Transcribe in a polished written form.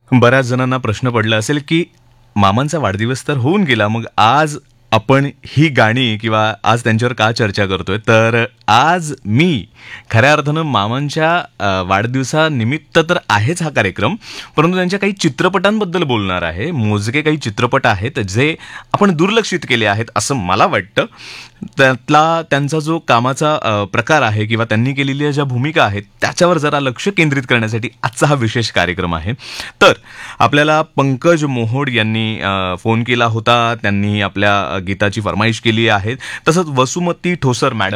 बऱ्याच जणांना प्रश्न पडला असेल, की मामांचा वाढदिवस तर होऊन गेला, मग आज आपण ही गाणी किंवा आज त्यांच्यावर का चर्चा करतोय? तर आज मी खऱ्या अर्थानं मामांच्या वाढदिवसानिमित्त तर आहेच हा कार्यक्रम, परंतु त्यांच्या काही चित्रपटांबद्दल बोलणार आहे. मोजके काही चित्रपट आहेत, जे आपण दुर्लक्षित केले आहेत, असं मला वाटतं. त्यातला त्यांचा जो कामाचा प्रकार आहे किंवा त्यांनी केलेल्या ज्या भूमिका आहेत, त्याच्यावर जरा लक्ष केंद्रित करण्यासाठी आजचा हा विशेष कार्यक्रम आहे. तर आपल्याला पंकज मोहोड यांनी फोन केला होता. त्यांनी आपल्या गीताची फरमाईश केली आहे. तसंच वसुमती ठोसर मॅडम